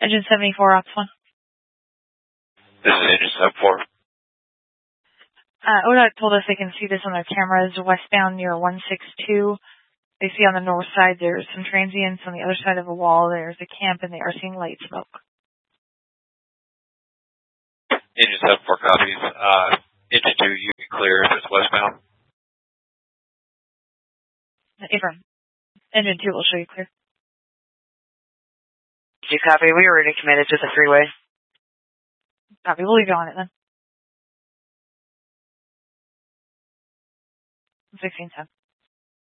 Engine 74, Ops 1. This is Engine 74. ODOT told us they can see this on their cameras westbound near 162. They see on the north side there's some transients. On the other side of the wall there's a camp, and they are seeing light smoke. Engine 74 copies. Engine 2, you can clear if it's westbound. Affirm. Engine 2 will show you clear. Did you copy? We already committed to the freeway. Copy. We'll leave you on it then. 1610.